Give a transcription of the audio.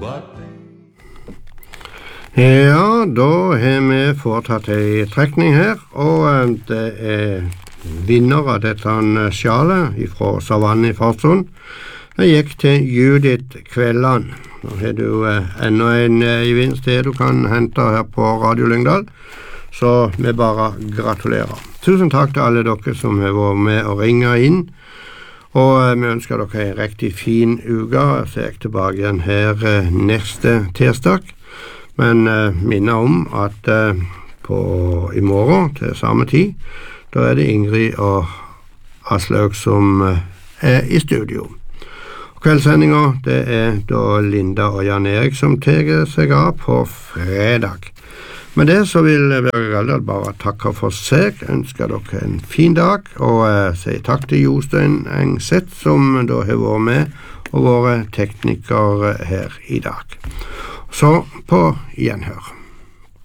Ja, da har vi foretatt en trekning her, og det vinner av dette sjalet fra Savanne i Farsund. Det gikk til Judith Kvelland. Nå har du enda en gevinst det du kan hente her på Radio Lyngdal, så vi bare gratulerer. Tusen takk til alle dere som har vært med og ringe inn, og vi ønsker dere en riktig fin uke. Så er jeg tilbake igjen her neste tirsdag. Men minner om at i morgen til samme tid, da er det Ingrid og Aslaug som er i studio. Kveldssendingen, det er da Linda og Jan Erik som tar seg av på fredag. Med det så vil Børge Galdal bare takke for seg, ønsker dere en fin dag, og sier takk til Jostein Engseth som da har vært med og vært tekniker her i dag. Så på gjenhør.